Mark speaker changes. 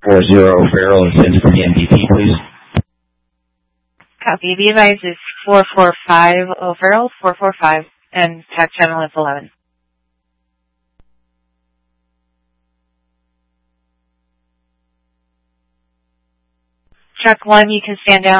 Speaker 1: 40 O'Farrell is in for the MVP, please.
Speaker 2: Copy. The advice is 445 O'Farrell, 445, and tax channel is 11. Truck 1, you can stand down.